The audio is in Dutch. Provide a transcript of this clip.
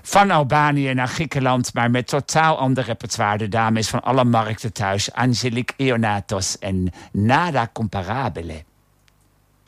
Van Albanië naar Griekenland, maar met totaal ander repertoire. De dame is van alle markten thuis. Angelique Ionatos en Nada Comparabile.